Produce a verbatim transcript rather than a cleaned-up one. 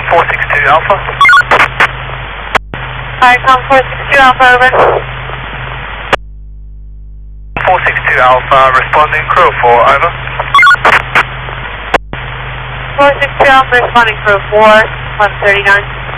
four six two Alpha. Viacom four six two Alpha, over. four six two Alpha, responding crew four, over. four six two Alpha, responding crew four, one thirty-nine.